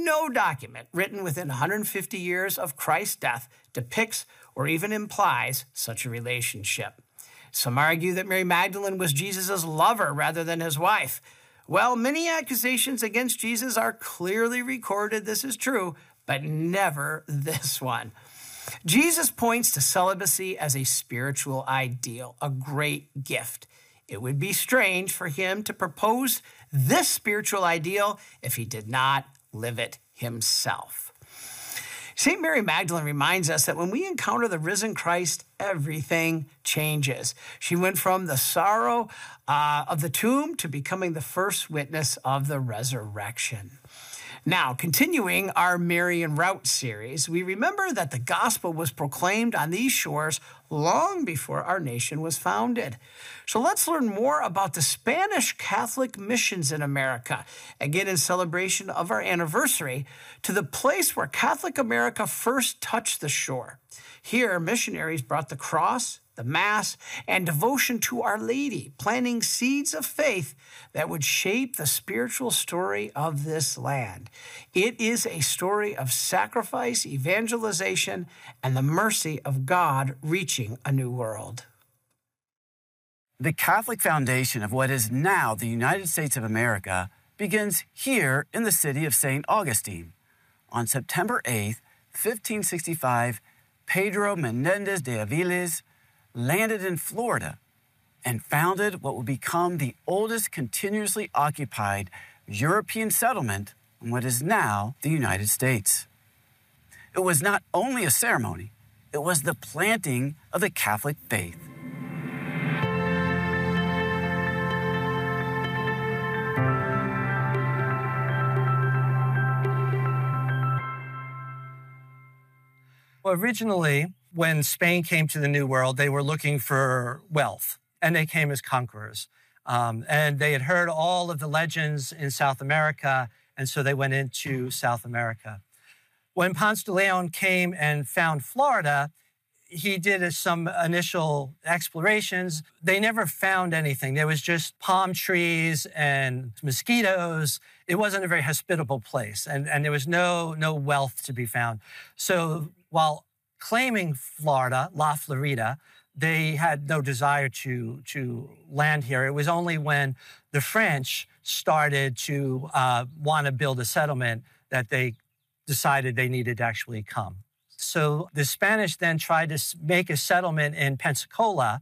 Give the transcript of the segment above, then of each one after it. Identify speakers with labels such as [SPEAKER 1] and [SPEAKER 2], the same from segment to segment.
[SPEAKER 1] No document written within 150 years of Christ's death depicts or even implies such a relationship. Some argue that Mary Magdalene was Jesus' lover rather than his wife. Well, many accusations against Jesus are clearly recorded, this is true, but never this one. Jesus points to celibacy as a spiritual ideal, a great gift. It would be strange for him to propose this spiritual ideal if he did not live it himself. St. Mary Magdalene reminds us that when we encounter the risen Christ, everything changes. She went from the sorrow of the tomb to becoming the first witness of the resurrection. Now, continuing our Marian Route series, we remember that the gospel was proclaimed on these shores long before our nation was founded. So let's learn more about the Spanish Catholic missions in America, again in celebration of our anniversary, to the place where Catholic America first touched the shore. Here, missionaries brought the cross, the Mass, and devotion to Our Lady, planting seeds of faith that would shape the spiritual story of this land. It is a story of sacrifice, evangelization, and the mercy of God reaching a new world.
[SPEAKER 2] The Catholic foundation of what is now the United States of America begins here in the city of St. Augustine. On September 8th, 1565, Pedro Menendez de Aviles landed in Florida and founded what would become the oldest continuously occupied European settlement in what is now the United States. It was not only a ceremony, it was the planting of the Catholic faith.
[SPEAKER 3] Originally, when Spain came to the New World, they were looking for wealth, and they came as conquerors. And they had heard all of the legends in South America, and so they went into South America. When Ponce de Leon came and found Florida, he did some initial explorations. They never found anything. There was just palm trees and mosquitoes. It wasn't a very hospitable place, and there was no wealth to be found. So while claiming Florida, La Florida, they had no desire to land here. It was only when the French started to want to build a settlement that they decided they needed to actually come. So the Spanish then tried to make a settlement in Pensacola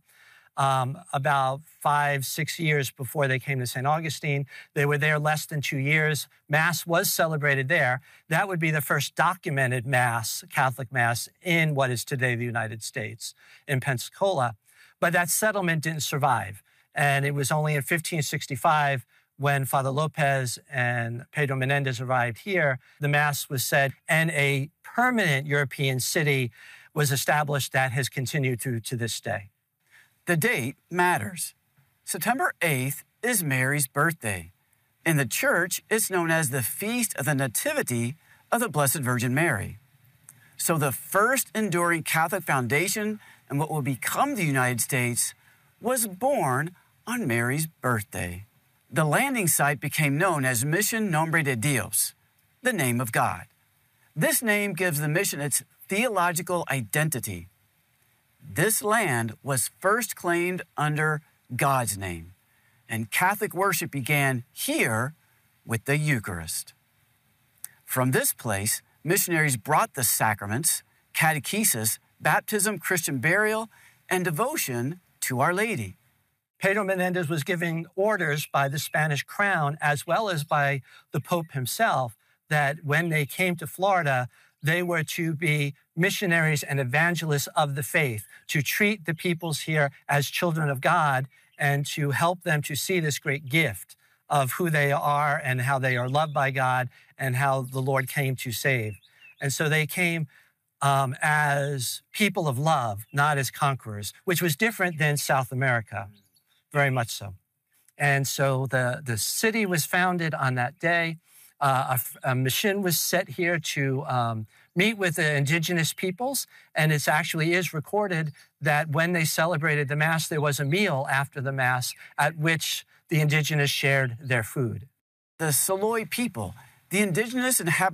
[SPEAKER 3] about 5-6 years before they came to St. Augustine. They were there less than 2 years. Mass was celebrated there. That would be the first documented Mass, Catholic Mass, in what is today the United States, in Pensacola. But that settlement didn't survive. And it was only in 1565 when Father Lopez and Pedro Menendez arrived here, the Mass was said, and a permanent European city was established that has continued through to this day.
[SPEAKER 2] The date matters. September 8th is Mary's birthday. In the Church, it's known as the Feast of the Nativity of the Blessed Virgin Mary. So the first enduring Catholic foundation in what will become the United States was born on Mary's birthday. The landing site became known as Mission Nombre de Dios, the name of God. This name gives the mission its theological identity. This land was first claimed under God's name, and Catholic worship began here with the Eucharist. From this place, missionaries brought the sacraments, catechesis, baptism, Christian burial, and devotion to Our Lady.
[SPEAKER 3] Pedro Menendez was giving orders by the Spanish crown as well as by the Pope himself that when they came to Florida, they were to be missionaries and evangelists of the faith, to treat the peoples here as children of God and to help them to see this great gift of who they are and how they are loved by God and how the Lord came to save. And so they came as people of love, not as conquerors, which was different than South America, very much so. And so the city was founded on that day. A mission was set here to meet with the indigenous peoples, and it actually is recorded that when they celebrated the Mass, there was a meal after the Mass at which the indigenous shared their food.
[SPEAKER 2] The Saloy people, the indigenous inhabitants